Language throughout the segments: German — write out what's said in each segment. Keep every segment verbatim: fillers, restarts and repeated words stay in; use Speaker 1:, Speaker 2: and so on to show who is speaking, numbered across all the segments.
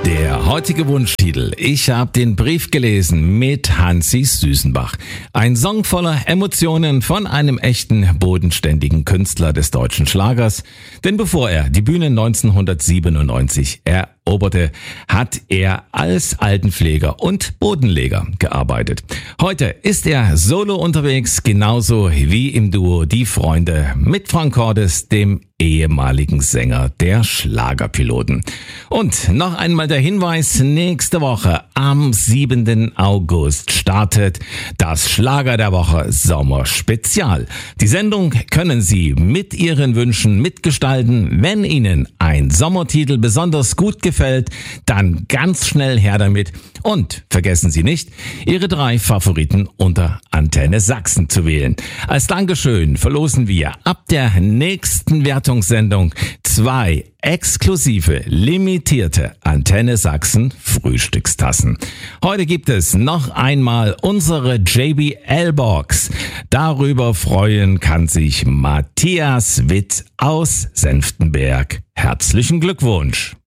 Speaker 1: Der heutige Wunschtitel: Ich habe den Brief gelesen mit Hansi Süßenbach. Ein Song voller Emotionen von einem echten, bodenständigen Künstler des deutschen Schlagers. Denn bevor er die Bühne neunzehnhundertsiebenundneunzig eroberte, hat er als Altenpfleger und Bodenleger gearbeitet. Heute ist er solo unterwegs, genauso wie im Duo Die Freunde mit Frank Cordes, dem ehemaligen Sänger der Schlagerpiloten. Und noch einmal der Hinweis: Nächste Woche am siebenten August startet das Schlager der Woche Sommerspezial. Die Sendung können Sie mit Ihren Wünschen mitgestalten. Wenn Ihnen ein Sommertitel besonders gut gefällt, dann ganz schnell her damit. Und vergessen Sie nicht, Ihre drei Favoriten unter Antenne Sachsen zu wählen. Als Dankeschön verlosen wir ab der nächsten Wertungssendung zwei exklusive, limitierte Antenne Sachsen Frühstückstassen. Heute gibt es noch einmal unsere J B L-Box. Darüber freuen kann sich Matthias Witt aus Senftenberg. Herzlichen Glückwunsch!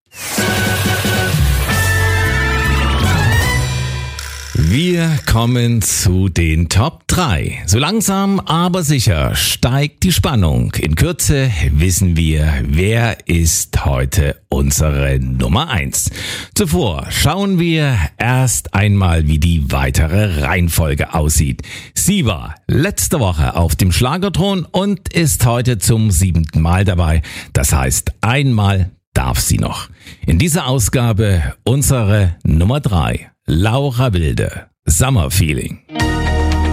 Speaker 1: Wir kommen zu den Top drei. So langsam, aber sicher steigt die Spannung. In Kürze wissen wir, wer ist heute unsere Nummer eins. Zuvor schauen wir erst einmal, wie die weitere Reihenfolge aussieht. Sie war letzte Woche auf dem Schlagerthron und ist heute zum siebten Mal dabei. Das heißt, einmal darf sie noch. In dieser Ausgabe unsere Nummer drei. Laura Wilde, Summer Feeling.